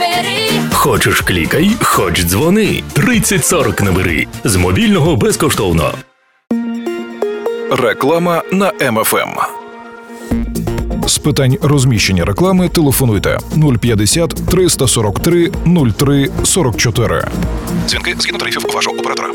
бери. Хочеш клікай, хоч дзвони. 3040 набери. З мобільного безкоштовно. Реклама на МФМ. З питань розміщення реклами телефонуйте 050 343 03 44. Дзвінки згідно тарифів вашого оператора.